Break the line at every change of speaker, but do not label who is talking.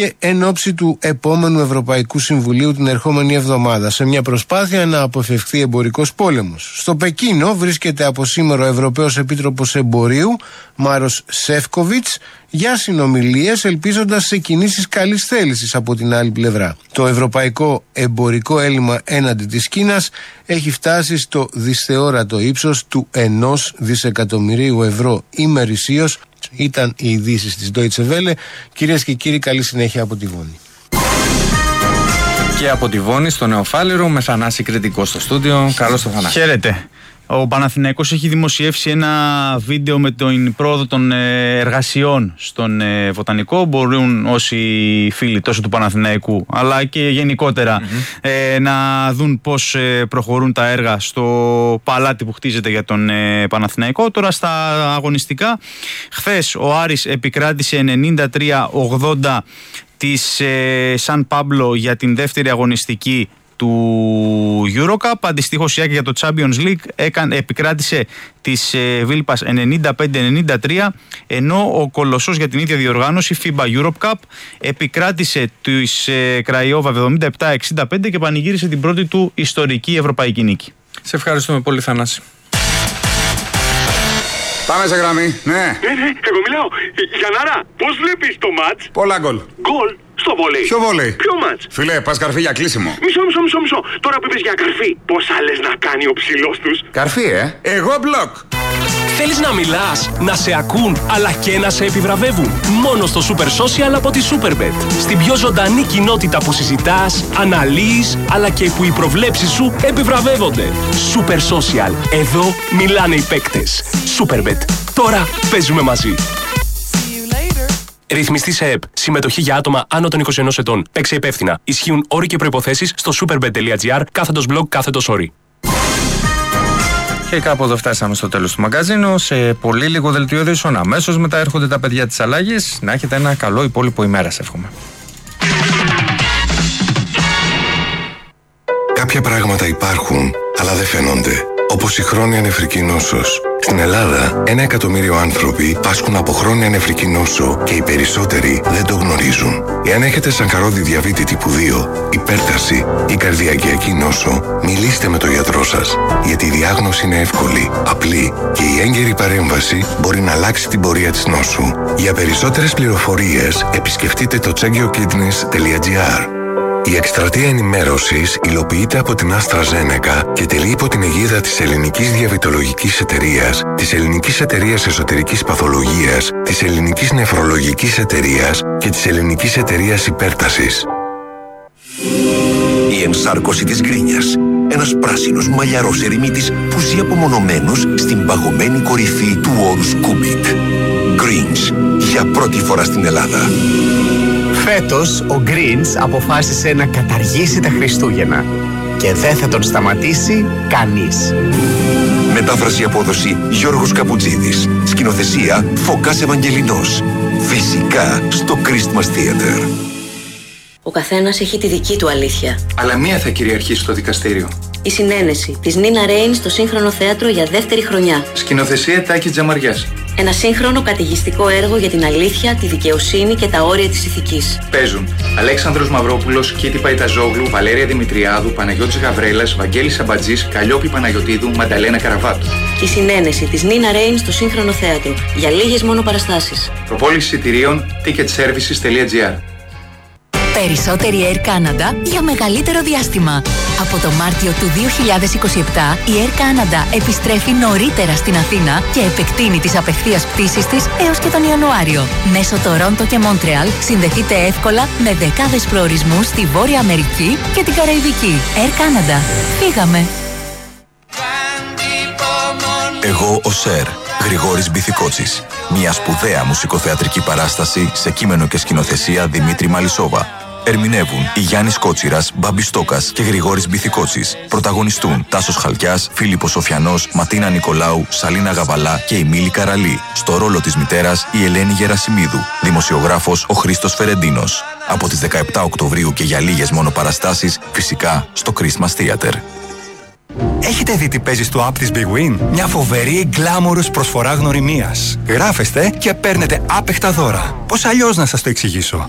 και εν ώψη του επόμενου Ευρωπαϊκού Συμβουλίου την ερχόμενη εβδομάδα, σε μια προσπάθεια να αποφευχθεί εμπορικός πόλεμος. Στο Πεκίνο βρίσκεται από σήμερα ο Ευρωπαίος Επίτροπος Εμπορίου Μάρος Σεύκοβιτς για συνομιλίες, ελπίζοντας σε κινήσεις καλής θέλησης από την άλλη πλευρά. Το ευρωπαϊκό εμπορικό έλλειμμα έναντι της Κίνας έχει φτάσει στο δυσθεώρατο ύψος του 1 δισεκατομμυρίου ευρώ ημερησίως. Ήταν οι ειδήσεις της Deutsche Welle. Κυρίες και κύριοι, καλή συνέχεια από τη Βόνη.
Και από τη Βόνη στο Νεοφάλιρο με Θανάση Κρητικό στο στούντιο. Καλώς το Θανάση.
Χαίρετε. Ο Παναθηναϊκός έχει δημοσιεύσει ένα βίντεο με την πρόοδο των εργασιών στον Βοτανικό. Μπορούν όσοι φίλοι τόσο του Παναθηναϊκού αλλά και γενικότερα να δουν πώς προχωρούν τα έργα στο παλάτι που χτίζεται για τον Παναθηναϊκό. Τώρα στα αγωνιστικά, χθες ο Άρης επικράτησε 93-80 της Σαν Πάμπλο για την δεύτερη αγωνιστική του Eurocup. Αντιστοίχως η Άκη για το Champions League επικράτησε της Βίλπας 95-93, ενώ ο Κολοσσός για την ίδια διοργάνωση FIBA Europe Cup επικράτησε της Κραϊόβα 77-65 και πανηγύρισε την πρώτη του ιστορική ευρωπαϊκή νίκη.
Σε ευχαριστούμε πολύ, Θανάση.
Πάμε σε γραμμή, ναι.
Εγώ μιλάω. Γιαννάρα, πώς βλέπεις το μάτς?
Πολλά γκολ.
Γκολ στο βολέι.
Ποιο βολέι?
Ποιο μάτς?
Φίλε, πας καρφί για κλείσιμο.
Μισό. Τώρα που είπες για καρφί, πόσα λες να κάνει ο ψηλός τους?
Καρφί, Εγώ μπλοκ.
Θέλεις να μιλάς, να σε ακούν, αλλά και να σε επιβραβεύουν? Μόνο στο Super Social από τη Superbet. Στην πιο ζωντανή κοινότητα που συζητάς, αναλύεις, αλλά και που οι προβλέψεις σου επιβραβεύονται. Super Social. Εδώ μιλάνε οι παίκτες. Superbet. Τώρα παίζουμε μαζί. Ρυθμιστή σε ΕΠ. Συμμετοχή για άτομα άνω των 21 ετών. Παίξε υπεύθυνα. Ισχύουν όροι και προϋποθέσεις στο superbet.gr/blog/όροι.
Και κάπου εδώ φτάσαμε στο τέλος του μαγκαζίνου. Σε πολύ λίγο δελτίο ειδήσεων. Αμέσως μετά έρχονται τα παιδιά της αλλαγής. Να έχετε ένα καλό υπόλοιπο ημέρας, εύχομαι.
Κάποια πράγματα υπάρχουν, αλλά δεν φαίνονται. Όπως η χρόνια νεφρική νόσος. Στην Ελλάδα, 1 εκατομμύριο άνθρωποι πάσχουν από χρόνια νεφρική νόσο και οι περισσότεροι δεν το γνωρίζουν. Εάν έχετε σακαρώδη διαβήτη τύπου 2, υπέρταση ή καρδιακιακή νόσο, μιλήστε με τον γιατρό σας. Γιατί η διάγνωση είναι εύκολη, απλή και η έγκαιρη παρέμβαση μπορεί να αλλάξει την πορεία της νόσου. Για περισσότερες πληροφορίες, επισκεφτείτε το checkyourkidneys.gr. Η εκστρατεία ενημέρωσης υλοποιείται από την AstraZeneca και τελεί υπό την αιγίδα της Ελληνικής Διαβητολογικής Εταιρείας, της Ελληνικής Εταιρείας Εσωτερικής Παθολογίας, της Ελληνικής Νεφρολογικής Εταιρείας και της Ελληνικής Εταιρείας Υπέρτασης.
Η ενσάρκωση της γκρίνιας. Ένας πράσινος μαλλιαρός ερημίτης που ζει απομονωμένος στην παγωμένη κορυφή του όρους Κούμπιτ. Greens, για πρώτη φορά στην Ελλάδα.
Φέτος ο Greens αποφάσισε να καταργήσει τα Χριστούγεννα και δεν θα τον σταματήσει κανείς.
Μετάφραση απόδοση Γιώργος Καπουτζίδης. Σκηνοθεσία Φωκάς Ευαγγελινός. Φυσικά στο Christmas Theater.
Ο καθένας έχει τη δική του αλήθεια.
Αλλά μία θα κυριαρχήσει στο δικαστήριο.
Η συνένεση της Νίνα Ρέιν στο Σύγχρονο Θέατρο για δεύτερη χρονιά.
Σκηνοθεσία Τάκης Τζαμαριάς.
Ένα σύγχρονο καταιγιστικό έργο για την αλήθεια, τη δικαιοσύνη και τα όρια της ηθικής.
Παίζουν Αλέξανδρος Μαυρόπουλος, Κίτη Παϊταζόγλου, Βαλέρια Δημητριάδου, Παναγιώτης Γαβρέλας, Βαγγέλης Σαμπατζής, Καλλιόπη Παναγιωτίδου, Μανταλένα Καραβάτου.
Η συνένεση της Νίνα Ρέιν στο Σύγχρονο Θέατρο για λίγες μόνο παραστάσεις.
Προπόληση εισιτηρίων ticketservices.gr.
Περισσότερη Air Canada για μεγαλύτερο διάστημα. Από το Μάρτιο του 2027 η Air Canada επιστρέφει νωρίτερα στην Αθήνα και επεκτείνει τις απευθείας πτήσεις της έως και τον Ιανουάριο. Μέσω Τορόντο και Μόντρεαλ συνδεθείτε εύκολα με δεκάδες προορισμούς στη Βόρεια Αμερική και την Καραϊβική. Air Canada. Φύγαμε!
Εγώ ο Σερ, Γρηγόρης Μπιθικότσης. Μια σπουδαία μουσικοθεατρική παράσταση σε κείμενο και σκηνοθεσία Δημήτρη Μαλισσόβα. Ερμηνεύουν η Γιάννης Κότσιρας, Μπάμπης Στόκας και Γρηγόρης Μπιθικότσης. Πρωταγωνιστούν Τάσος Χαλκιάς, Φίλιππος Σοφιανός, Ματίνα Νικολάου, Σαλίνα Γαβαλά και η Μίλη Καραλή. Στο ρόλο της μητέρας η Ελένη Γερασιμίδου. Δημοσιογράφος ο Χρήστος Φερεντίνος. Από τις 17 Οκτωβρίου και για λίγες μόνο παραστάσεις, φυσικά στο Christmas Theater.
Έχετε δει τι παίζει στο app της Big Win? Μια φοβερή γκλάμορους προσφορά γνωριμίας. Γράφεστε και παίρνετε άπεχτα δώρα. Πώς αλλιώς να σας το εξηγήσω?